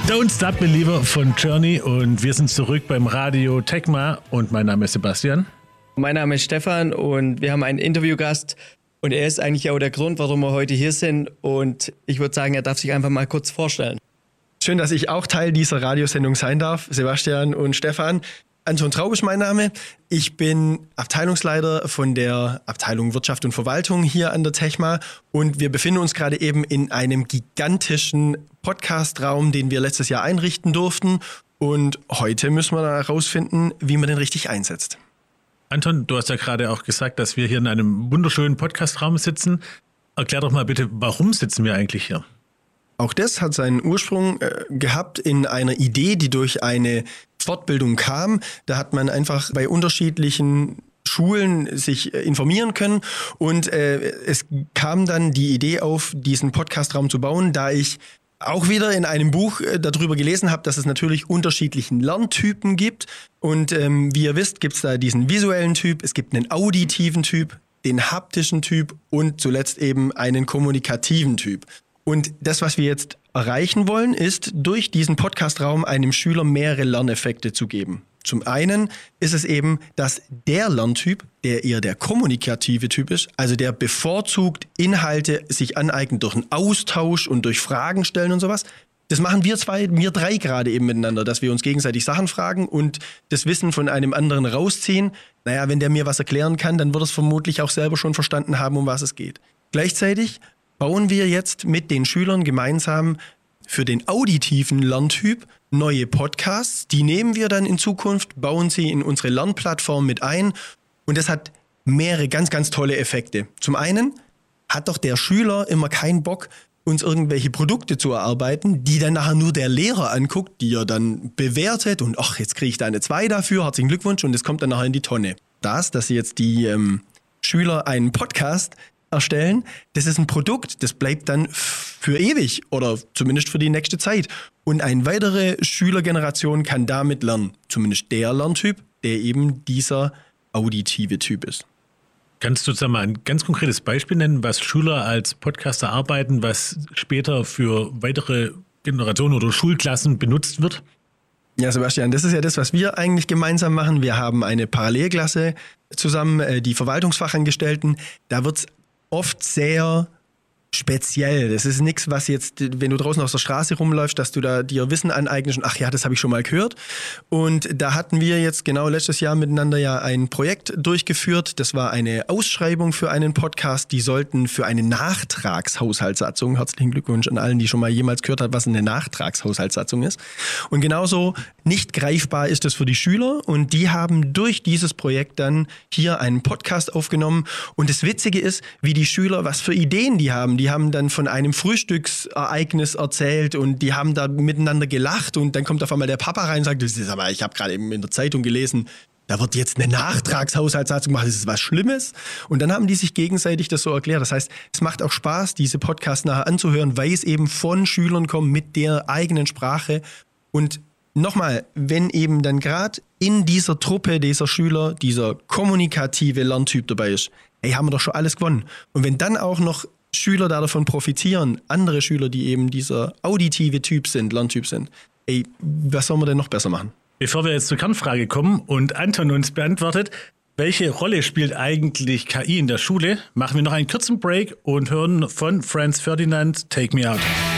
Don't Stop Believer von Journey und wir sind zurück beim Radio Techma und mein Name ist Sebastian. Mein Name ist Stefan und wir haben einen Interviewgast und er ist eigentlich auch der Grund, warum wir heute hier sind und ich würde sagen, er darf sich einfach mal kurz vorstellen. Schön, dass ich auch Teil dieser Radiosendung sein darf, Sebastian und Stefan. Anton Traub ist mein Name. Ich bin Abteilungsleiter von der Abteilung Wirtschaft und Verwaltung hier an der Techma und wir befinden uns gerade eben in einem gigantischen Podcastraum, den wir letztes Jahr einrichten durften und heute müssen wir herausfinden, wie man den richtig einsetzt. Anton, du hast ja gerade auch gesagt, dass wir hier in einem wunderschönen Podcastraum sitzen. Erklär doch mal bitte, warum sitzen wir eigentlich hier? Auch das hat seinen Ursprung gehabt in einer Idee, die durch eine Fortbildung kam. Da hat man einfach bei unterschiedlichen Schulen sich informieren können und es kam dann die Idee auf, diesen Podcastraum zu bauen, da ich auch wieder in einem Buch darüber gelesen habe, dass es natürlich unterschiedlichen Lerntypen gibt und wie ihr wisst, gibt es da diesen visuellen Typ, es gibt einen auditiven Typ, den haptischen Typ und zuletzt eben einen kommunikativen Typ. Und das, was wir jetzt erreichen wollen, ist, durch diesen Podcastraum einem Schüler mehrere Lerneffekte zu geben. Zum einen ist es eben, dass der Lerntyp, der eher der kommunikative Typ ist, also der bevorzugt Inhalte sich aneignet durch einen Austausch und durch Fragen stellen und sowas. Das machen wir drei gerade eben miteinander, dass wir uns gegenseitig Sachen fragen und das Wissen von einem anderen rausziehen. Naja, wenn der mir was erklären kann, dann wird er es vermutlich auch selber schon verstanden haben, um was es geht. Gleichzeitig bauen wir jetzt mit den Schülern gemeinsam für den auditiven Lerntyp neue Podcasts. Die nehmen wir dann in Zukunft, bauen sie in unsere Lernplattform mit ein und das hat mehrere ganz, ganz tolle Effekte. Zum einen hat doch der Schüler immer keinen Bock, uns irgendwelche Produkte zu erarbeiten, die dann nachher nur der Lehrer anguckt, die er dann bewertet und ach, jetzt kriege ich da eine 2 dafür, herzlichen Glückwunsch und es kommt dann nachher in die Tonne. Dass jetzt die Schüler einen Podcast erstellen, das ist ein Produkt, das bleibt dann für ewig oder zumindest für die nächste Zeit. Und eine weitere Schülergeneration kann damit lernen. Zumindest der Lerntyp, der eben dieser auditive Typ ist. Kannst du uns da mal ein ganz konkretes Beispiel nennen, was Schüler als Podcaster arbeiten, was später für weitere Generationen oder Schulklassen benutzt wird? Ja, Sebastian, das ist ja das, was wir eigentlich gemeinsam machen. Wir haben eine Parallelklasse zusammen, die Verwaltungsfachangestellten. Da wird es oft sehr speziell. Das ist nichts, was jetzt, wenn du draußen auf der Straße rumläufst, dass du da dir Wissen aneignest und ach ja, das habe ich schon mal gehört. Und da hatten wir jetzt genau letztes Jahr miteinander ja ein Projekt durchgeführt. Das war eine Ausschreibung für einen Podcast. Die sollten für eine Nachtragshaushaltssatzung, herzlichen Glückwunsch an allen, die schon mal jemals gehört haben, was eine Nachtragshaushaltssatzung ist. Und genauso nicht greifbar ist es für die Schüler und die haben durch dieses Projekt dann hier einen Podcast aufgenommen. Und das Witzige ist, wie die Schüler, was für Ideen die haben. Die haben dann von einem Frühstücksereignis erzählt und die haben da miteinander gelacht und dann kommt auf einmal der Papa rein und sagt, das ist aber, ich habe gerade eben in der Zeitung gelesen, da wird jetzt eine Nachtragshaushaltssatzung gemacht, das ist was Schlimmes. Und dann haben die sich gegenseitig das so erklärt. Das heißt, es macht auch Spaß, diese Podcasts nachher anzuhören, weil es eben von Schülern kommt mit der eigenen Sprache. Und nochmal, wenn eben dann gerade in dieser Truppe dieser Schüler dieser kommunikative Lerntyp dabei ist, hey, haben wir doch schon alles gewonnen. Und wenn dann auch noch Schüler da davon profitieren, andere Schüler, die eben dieser auditive Typ sind, Lerntyp sind, ey, was soll man denn noch besser machen? Bevor wir jetzt zur Kernfrage kommen und Anton uns beantwortet, welche Rolle spielt eigentlich KI in der Schule, machen wir noch einen kurzen Break und hören von Franz Ferdinand Take Me Out.